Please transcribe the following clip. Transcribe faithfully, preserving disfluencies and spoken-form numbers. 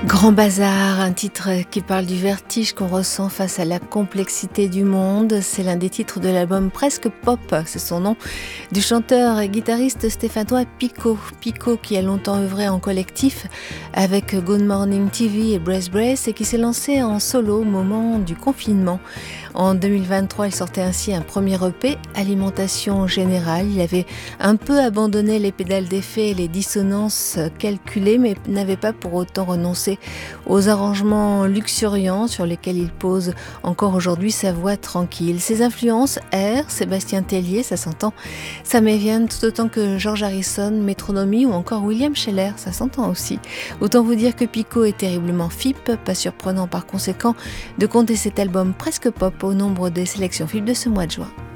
Grand Bazar, un titre qui parle du vertige qu'on ressent face à la complexité du monde. C'est l'un des titres de l'album Presque Pop, c'est son nom, du chanteur et guitariste stéphanois Pico. Pico qui a longtemps œuvré en collectif avec Good Morning T V et Brace Brace et qui s'est lancé en solo au moment du confinement. En deux mille vingt-trois, il sortait ainsi un premier E P, Alimentation Générale. Il avait un peu abandonné les pédales d'effet et les dissonances calculées, mais n'avait pas pour autant renoncé aux arrangements luxuriants sur lesquels il pose encore aujourd'hui sa voix tranquille. Ses influences, Air, Sébastien Tellier, ça s'entend, Sam Evian, tout autant que George Harrison, Métronomie ou encore William Sheller, ça s'entend aussi. Autant vous dire que Pico est terriblement F I P, pas surprenant par conséquent de compter cet album Presque Pop au nombre des sélections F I P de ce mois de juin.